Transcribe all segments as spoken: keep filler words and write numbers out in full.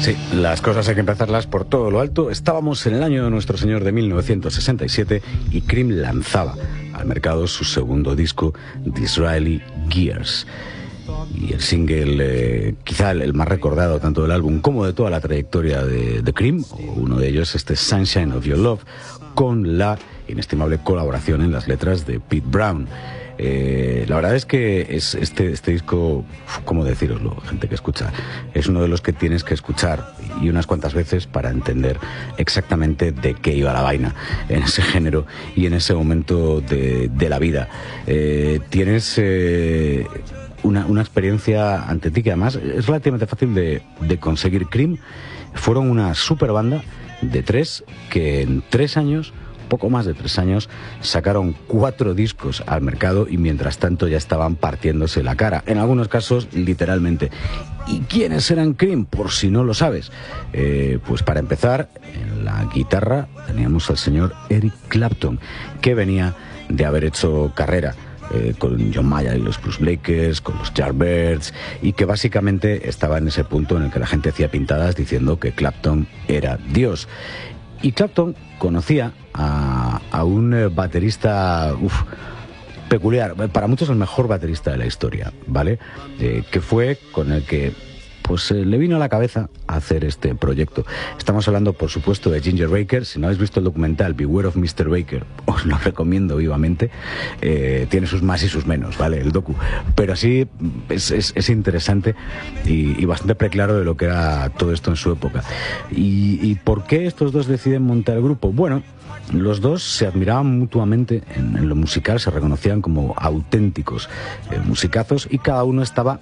Sí, las cosas hay que empezarlas por todo lo alto. Estábamos en el año de nuestro señor de mil novecientos sesenta y siete y Cream lanzaba al mercado su segundo disco, Disraeli Gears. Y el single, eh, quizá el, el más recordado tanto del álbum como de toda la trayectoria de, de Cream, uno de ellos, este Sunshine of Your Love, con la inestimable colaboración en las letras de Pete Brown. Eh, la verdad es que es este, este disco, ¿cómo deciroslo, gente que escucha? Es uno de los que tienes que escuchar y unas cuantas veces para entender exactamente de qué iba la vaina en ese género y en ese momento de, de la vida. Eh, tienes eh, una, una experiencia ante ti que además es relativamente fácil de, de conseguir. Cream fueron una super banda de tres que en tres años poco más de tres años, sacaron cuatro discos al mercado y mientras tanto ya estaban partiéndose la cara, en algunos casos literalmente. ¿Y quiénes eran Cream? Por si no lo sabes. Eh, pues para empezar, en la guitarra teníamos al señor Eric Clapton, que venía de haber hecho carrera Eh, con John Mayer y los Blues Breakers, con los Yardbirds, y que básicamente estaba en ese punto en el que la gente hacía pintadas diciendo que Clapton era Dios. Y Clapton conocía a, a un baterista uf, peculiar, para muchos el mejor baterista de la historia, ¿vale? Eh, que fue con el que pues eh, le vino a la cabeza hacer este proyecto. Estamos hablando, por supuesto, de Ginger Baker. Si no habéis visto el documental Beware of mister Baker, os lo recomiendo vivamente. Eh, tiene sus más y sus menos, ¿vale? El docu. Pero sí, es, es, es interesante y, y bastante preclaro de lo que era todo esto en su época. ¿Y, y por qué estos dos deciden montar el grupo? Bueno, los dos se admiraban mutuamente en, en lo musical, se reconocían como auténticos eh, musicazos y cada uno estaba...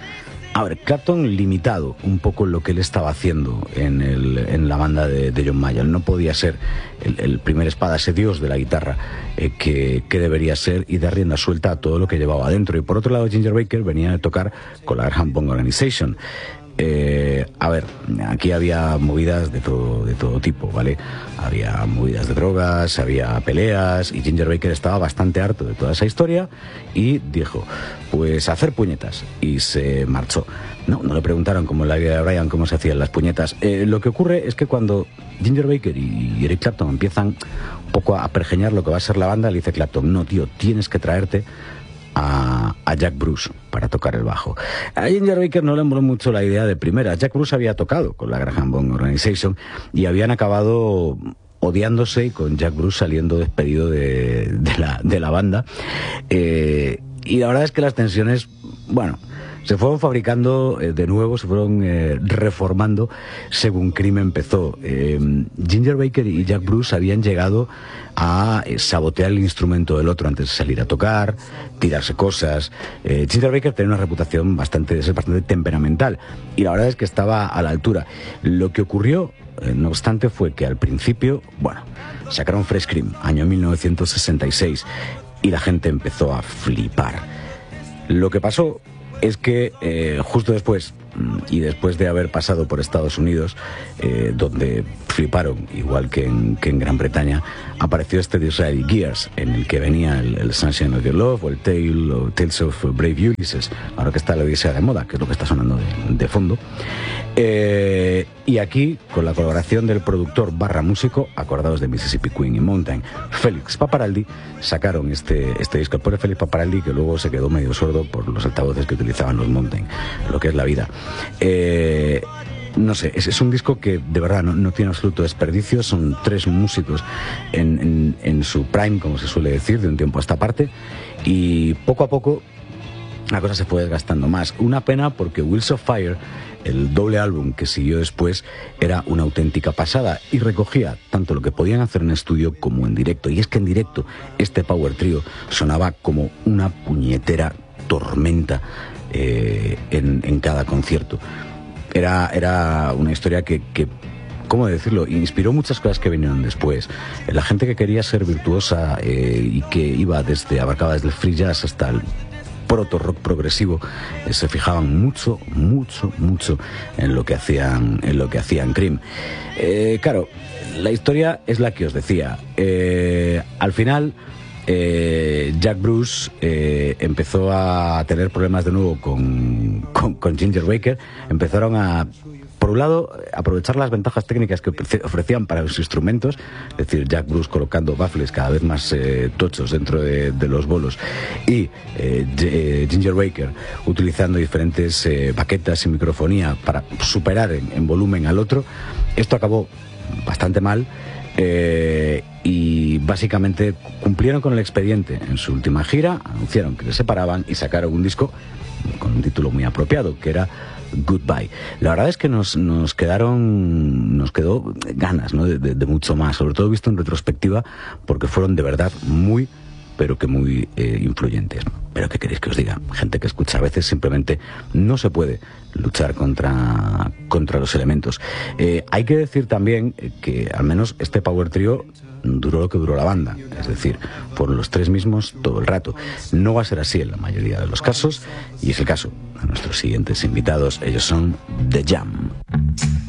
A ver, Clapton limitado un poco lo que él estaba haciendo en, el, en la banda de, de John Mayer. No podía ser el, el primer espada, ese dios de la guitarra eh, que, que debería ser y dar rienda suelta a todo lo que llevaba adentro. Y por otro lado, Ginger Baker venía de tocar con la Graham Bond Organization. Eh, a ver, aquí había movidas de todo, de todo tipo, ¿vale? Había movidas de drogas, había peleas y Ginger Baker estaba bastante harto de toda esa historia y dijo, pues hacer puñetas, y se marchó. No, no le preguntaron como en la vida de Brian cómo se hacían las puñetas. Eh, lo que ocurre es que cuando Ginger Baker y Eric Clapton empiezan un poco a pergeñar lo que va a ser la banda, le dice Clapton, no tío, tienes que traerte A, a Jack Bruce para tocar el bajo. A Ginger Baker no le moló mucho la idea de primera. Jack Bruce había tocado con la Graham Bond Organization y habían acabado odiándose y con Jack Bruce saliendo despedido de, de, la, de la banda. Eh, y la verdad es que las tensiones, bueno, se fueron fabricando eh, de nuevo, se fueron eh, reformando según Cream empezó. Eh, Ginger Baker y Jack Bruce habían llegado a eh, sabotear el instrumento del otro antes de salir a tocar, tirarse cosas. Eh, Ginger Baker tenía una reputación bastante, de ser bastante temperamental y la verdad es que estaba a la altura. Lo que ocurrió, eh, no obstante, fue que al principio, bueno, sacaron Fresh Cream, año mil novecientos sesenta y seis, y la gente empezó a flipar. Lo que pasó es que eh, justo después, y después de haber pasado por Estados Unidos, eh, donde fliparon, igual que en, que en Gran Bretaña, apareció este Disraeli Gears, en el que venía el, el Sunshine of Your Love o el Tale, o Tales of Brave Ulysses, ahora que está la Odisea de moda, que es lo que está sonando de, de fondo. Eh, y aquí, con la colaboración del productor barra músico, acordados de Mississippi Queen y Mountain, Félix Paparaldi, sacaron este, este disco. El pobre Félix Paparaldi, que luego se quedó medio sordo por los altavoces que utilizaban los Mountain, lo que es la vida. Eh, no sé, es, es un disco que de verdad no, no tiene absoluto desperdicio. Son tres músicos en, en, en su prime, como se suele decir, de un tiempo a esta parte, y poco a poco la cosa se fue desgastando más. Una pena porque Wheels of Fire, el doble álbum que siguió después, era una auténtica pasada y recogía tanto lo que podían hacer en estudio como en directo. Y es que en directo este power trio sonaba como una puñetera tormenta eh, en, en cada concierto. Era, era una historia que, que, ¿cómo decirlo?, inspiró muchas cosas que vinieron después. La gente que quería ser virtuosa eh, y que iba desde, abarcaba desde el free jazz hasta el proto rock progresivo, eh, se fijaban mucho, mucho, mucho en lo que hacían, en lo que hacían Cream. Eh, claro, la historia es la que os decía. Eh, al final, eh, Jack Bruce eh, empezó a tener problemas de nuevo con, con, con Ginger Baker. Empezaron a por un lado, aprovechar las ventajas técnicas que ofrecían para los instrumentos, es decir, Jack Bruce colocando baffles cada vez más eh, tochos dentro de, de los bolos, y eh, Ginger Baker utilizando diferentes eh, baquetas y microfonía para superar en, en volumen al otro. Esto acabó bastante mal. Eh, y básicamente cumplieron con el expediente en su última gira, anunciaron que se separaban y sacaron un disco con un título muy apropiado, que era Goodbye. La verdad es que nos, nos quedaron nos quedó ganas, ¿no? de, de, de mucho más, sobre todo visto en retrospectiva, porque fueron de verdad muy pero que muy eh, influyentes. Pero ¿qué queréis que os diga? Gente que escucha a veces simplemente no se puede luchar contra, contra los elementos. Eh, hay que decir también que al menos este Power Trio duró lo que duró la banda, es decir, fueron los tres mismos todo el rato. No va a ser así en la mayoría de los casos, y es el caso de nuestros siguientes invitados. Ellos son The Jam.